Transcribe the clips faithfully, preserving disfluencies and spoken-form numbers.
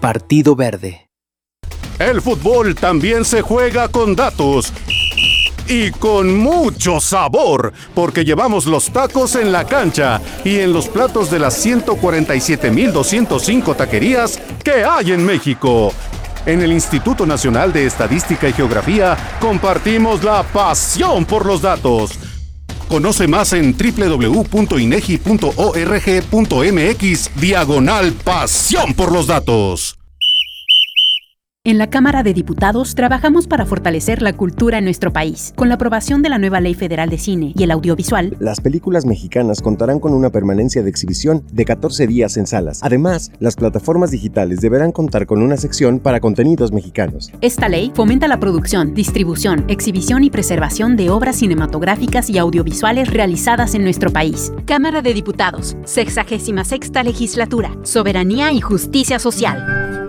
Partido Verde. El fútbol también se juega con datos. Y con mucho sabor, porque llevamos los tacos en la cancha y en los platos de las ciento cuarenta y siete mil doscientos cinco taquerías que hay en México. En el Instituto Nacional de Estadística y Geografía compartimos la pasión por los datos. Conoce más en doble u doble u doble u punto inegi punto org punto mx diagonal pasión por los datos. En la Cámara de Diputados trabajamos para fortalecer la cultura en nuestro país. Con la aprobación de la nueva Ley Federal de Cine y el Audiovisual, las películas mexicanas contarán con una permanencia de exhibición de catorce días en salas. Además, las plataformas digitales deberán contar con una sección para contenidos mexicanos. Esta ley fomenta la producción, distribución, exhibición y preservación de obras cinematográficas y audiovisuales realizadas en nuestro país. Cámara de Diputados, sexagésima sexta Legislatura, Soberanía y Justicia Social.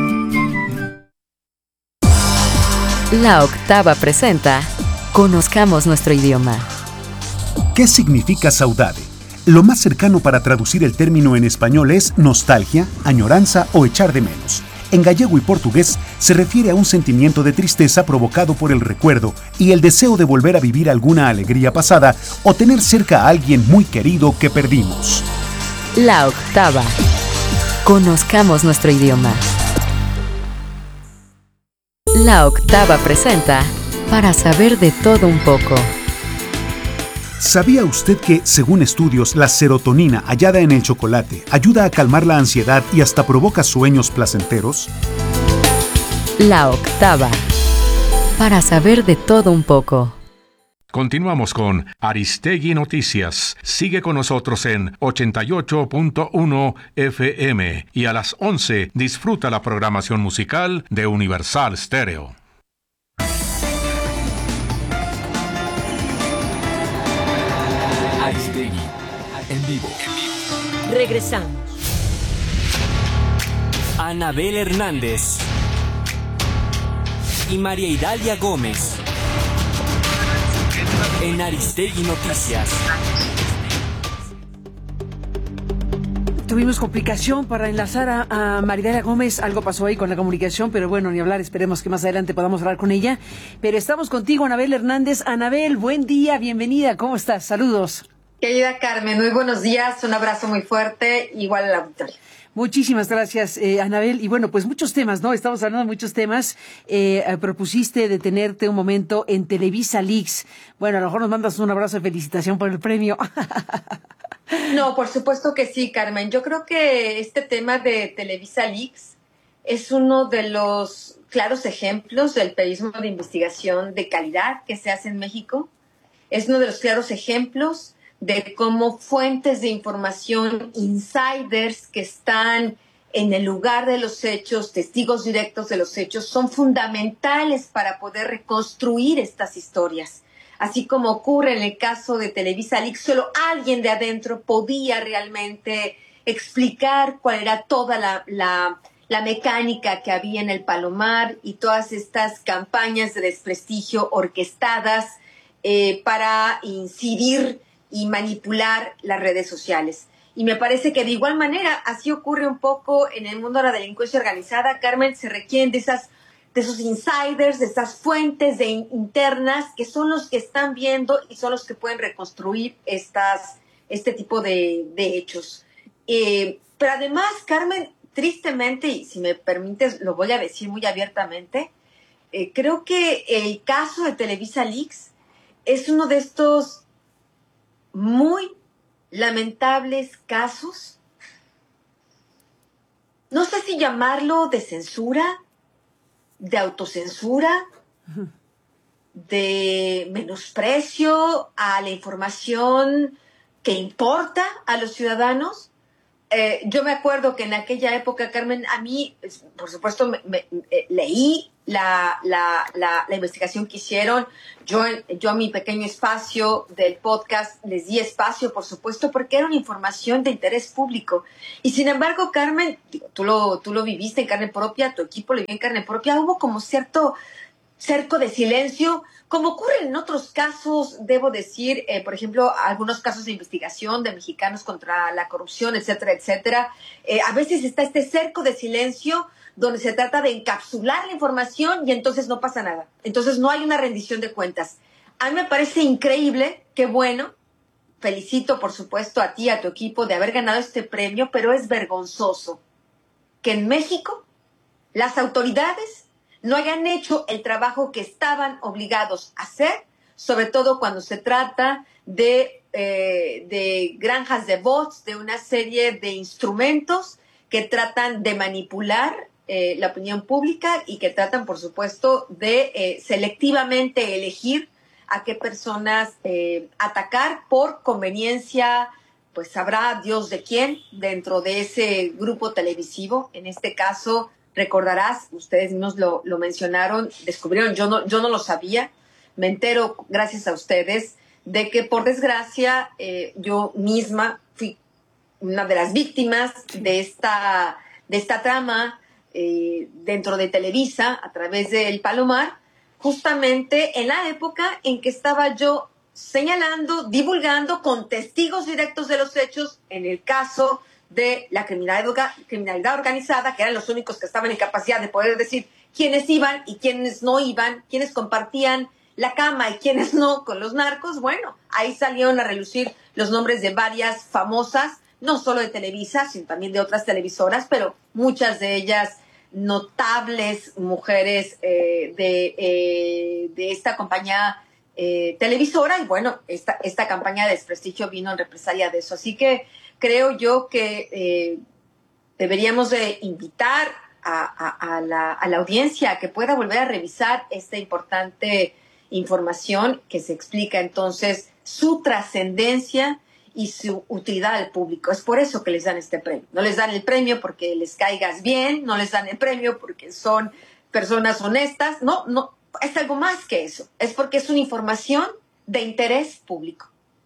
La Octava presenta Conozcamos nuestro idioma. ¿Qué significa saudade? Lo más cercano para traducir el término en español es nostalgia, añoranza o echar de menos. En gallego y portugués se refiere a un sentimiento de tristeza provocado por el recuerdo y el deseo de volver a vivir alguna alegría pasada o tener cerca a alguien muy querido que perdimos. La Octava. Conozcamos nuestro idioma. La Octava presenta Para saber de todo un poco. ¿Sabía usted que, según estudios, la serotonina hallada en el chocolate ayuda a calmar la ansiedad y hasta provoca sueños placenteros? La Octava. Para saber de todo un poco. Continuamos con Aristegui Noticias. Sigue con nosotros en ochenta y ocho punto uno F M y a las once disfruta la programación musical de Universal Stereo. Aristegui, en vivo. Regresamos. Anabel Hernández y María Idalia Gómez. En Aristegui Noticias. Tuvimos complicación para enlazar a, a Maridalia Gómez. Algo pasó ahí con la comunicación, pero bueno, ni hablar. Esperemos que más adelante podamos hablar con ella. Pero estamos contigo, Anabel Hernández. Anabel, buen día, bienvenida. ¿Cómo estás? Saludos. Querida Carmen, muy buenos días. Un abrazo muy fuerte, igual al auditorio. Muchísimas gracias, eh, Anabel. Y bueno, pues muchos temas, ¿no? Estamos hablando de muchos temas. Eh, eh, propusiste detenerte un momento en Televisa Leaks. Bueno, a lo mejor nos mandas un abrazo de felicitación por el premio. No, por supuesto que sí, Carmen. Yo creo que este tema de Televisa Leaks es uno de los claros ejemplos del periodismo de investigación de calidad que se hace en México. Es uno de los claros ejemplos de cómo fuentes de información, insiders que están en el lugar de los hechos, testigos directos de los hechos, son fundamentales para poder reconstruir estas historias. Así como ocurre en el caso de Televisa Leaks, solo alguien de adentro podía realmente explicar cuál era toda la, la, la mecánica que había en el Palomar y todas estas campañas de desprestigio orquestadas eh, para incidir y manipular las redes sociales. Y me parece que de igual manera, así ocurre un poco en el mundo de la delincuencia organizada, Carmen, se requieren de esas, de esos insiders, de esas fuentes de in- internas, que son los que están viendo y son los que pueden reconstruir estas, este tipo de, de hechos. Eh, pero además, Carmen, tristemente, y si me permites, lo voy a decir muy abiertamente, eh, creo que el caso de Televisa Leaks es uno de estos muy lamentables casos, no sé si llamarlo de censura, de autocensura, de menosprecio a la información que importa a los ciudadanos. Eh, yo me acuerdo que en aquella época, Carmen, a mí, por supuesto, me, me, eh, leí la, la, la, la investigación que hicieron. Yo, yo a mi pequeño espacio del podcast les di espacio, por supuesto, porque era una información de interés público. Y sin embargo, Carmen, digo, tú lo, tú lo viviste en carne propia, tu equipo lo vivió en carne propia, hubo como cierto cerco de silencio, como ocurre en otros casos, debo decir, eh, por ejemplo, algunos casos de investigación de mexicanos contra la corrupción, etcétera, etcétera. Eh, a veces está este cerco de silencio donde se trata de encapsular la información y entonces no pasa nada. Entonces no hay una rendición de cuentas. A mí me parece increíble, qué bueno. Felicito, por supuesto, a ti, a tu equipo de haber ganado este premio, pero es vergonzoso que en México las autoridades no hayan hecho el trabajo que estaban obligados a hacer, sobre todo cuando se trata de, eh, de granjas de bots, de una serie de instrumentos que tratan de manipular eh, la opinión pública y que tratan, por supuesto, de eh, selectivamente elegir a qué personas eh, atacar por conveniencia, pues sabrá Dios de quién, dentro de ese grupo televisivo. En este caso, recordarás, ustedes mismos lo, lo mencionaron, descubrieron, yo no, yo no lo sabía, me entero gracias a ustedes, de que por desgracia eh, yo misma fui una de las víctimas de esta, de esta trama eh, dentro de Televisa, a través del Palomar, justamente en la época en que estaba yo señalando, divulgando con testigos directos de los hechos, en el caso de la criminalidad, criminalidad organizada, que eran los únicos que estaban en capacidad de poder decir quiénes iban y quiénes no iban, quiénes compartían la cama y quiénes no con los narcos. Bueno, ahí salieron a relucir los nombres de varias famosas, no solo de Televisa, sino también de otras televisoras, pero muchas de ellas notables mujeres eh, de, eh, de esta compañía eh, televisora. Y bueno, esta, esta campaña de desprestigio vino en represalia de eso. Así que creo yo que eh, deberíamos de invitar a, a, a, la, a la audiencia a que pueda volver a revisar esta importante información que se explica entonces su trascendencia y su utilidad al público. Es por eso que les dan este premio. No les dan el premio porque les caigas bien, no les dan el premio porque son personas honestas. No, no, es algo más que eso. Es porque es una información de interés público.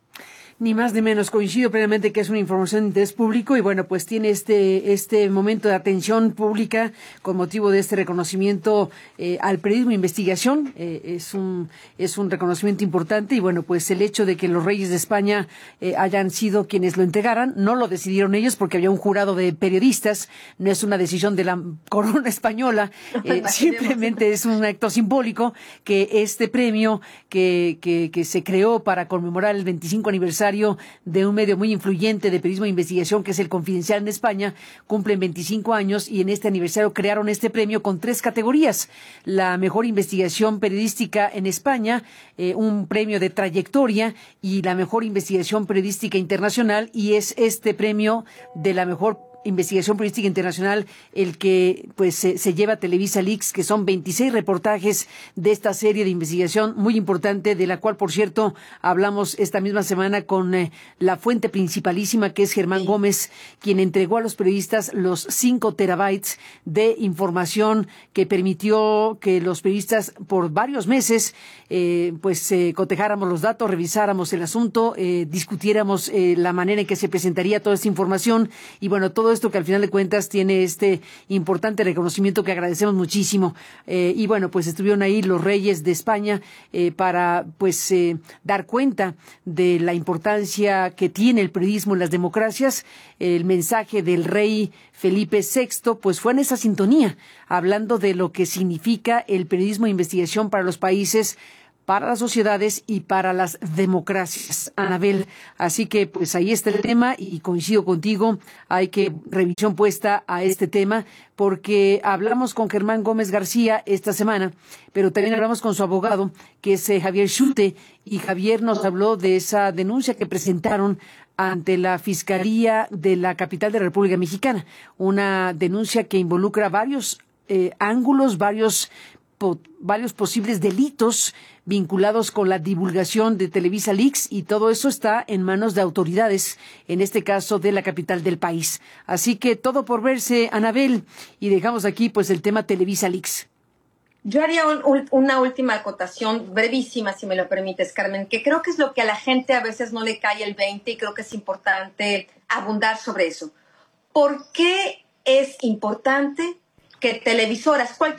Ni más ni menos, coincido plenamente que es una información de interés público y bueno, pues tiene este este momento de atención pública con motivo de este reconocimiento eh, al periodismo de investigación. Eh, es un es un reconocimiento importante y bueno, pues el hecho de que los reyes de España eh, hayan sido quienes lo entregaran, no lo decidieron ellos porque había un jurado de periodistas, no es una decisión de la corona española, eh, simplemente es un acto simbólico que este premio que, que, que se creó para conmemorar el veinticinco aniversario de un medio muy influyente de periodismo de investigación que es El Confidencial en España, cumplen veinticinco años y en este aniversario crearon este premio con tres categorías: la mejor investigación periodística en España, eh, un premio de trayectoria y la mejor investigación periodística internacional, y es este premio de la mejor investigación periodística internacional el que pues se, se lleva Televisa Leaks, que son veintiséis reportajes de esta serie de investigación muy importante, de la cual, por cierto, hablamos esta misma semana con eh, la fuente principalísima, que es Germán sí. Gómez, quien entregó a los periodistas los cinco terabytes de información que permitió que los periodistas por varios meses eh, pues eh, cotejáramos los datos, revisáramos el asunto, eh, discutiéramos eh, la manera en que se presentaría toda esta información y bueno, todo esto que al final de cuentas tiene este importante reconocimiento que agradecemos muchísimo. Eh, y bueno, pues estuvieron ahí los reyes de España eh, para pues eh, dar cuenta de la importancia que tiene el periodismo en las democracias. El mensaje del rey Felipe sexto pues fue en esa sintonía, hablando de lo que significa el periodismo de investigación para los países, para las sociedades y para las democracias, Anabel. Así que pues ahí está el tema y coincido contigo, hay que revisión puesta a este tema porque hablamos con Germán Gómez García esta semana, pero también hablamos con su abogado, que es eh, Javier Schulte, y Javier nos habló de esa denuncia que presentaron ante la Fiscalía de la capital de la República Mexicana, una denuncia que involucra varios eh, ángulos, varios po- varios posibles delitos vinculados con la divulgación de Televisa Leaks, y todo eso está en manos de autoridades, en este caso de la capital del país. Así que todo por verse, Anabel, y dejamos aquí pues el tema Televisa Leaks. Yo haría un, un, una última acotación brevísima, si me lo permites, Carmen, que creo que es lo que a la gente a veces no le cae el veinte y creo que es importante abundar sobre eso. ¿Por qué es importante que televisoras, cualquier